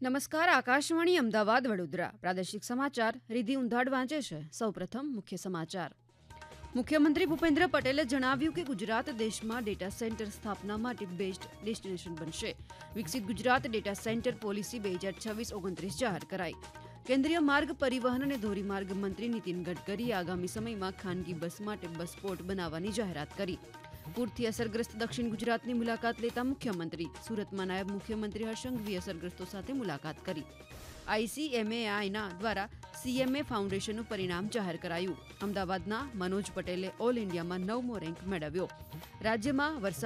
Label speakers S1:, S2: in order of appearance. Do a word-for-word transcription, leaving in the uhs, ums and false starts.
S1: નમસ્કાર, આકાશવાણી અમદાવાદ વડોદરા પ્રાદેશિક સમાચાર રિધિ ઉંધાડ વાંચે છે. સૌપ્રથમ મુખ્ય સમાચાર. મુખ્યમંત્રી ભૂપેન્દ્ર પટેલે જણાવ્યું કે ગુજરાત દેશમાં ડેટા સેન્ટર સ્થાપના માટે બેસ્ટ ડેસ્ટિનેશન બનશે. વિકસિત ગુજરાત ડેટા સેન્ટર પોલિસી બે હજાર છવ્વીસ ઓગણત્રીસ જાહેર કરાઈ. કેન્દ્રીય માર્ગ પરિવહન અને ધોરીમાર્ગ મંત્રી નીતિન ગડકરીએ આગામી સમયમાં ખાનગી બસ માટે બસ પોર્ટ બનાવવાની જાહેરાત કરી. પૂરથી અસરગ્રસ્ત દક્ષિણ ગુજરાતની મુલાકાત લેતા મુખ્યમંત્રી સુરતમાં નાયબ મુખ્યમંત્રી હર્ષ સંઘવીએ અસરગ્રસ્તો સાથે મુલાકાત કરી. આઈસીએમએઆઈના દ્વારા સીએમએ ફાઉન્ડેશનનું પરિણામ જાહેર કરાયું. અમદાવાદના મનોજ પટેલે ઓલ ઇન્ડિયામાં નવમો રેન્ક મેળવ્યો. રાજ્યમાં વરસાદ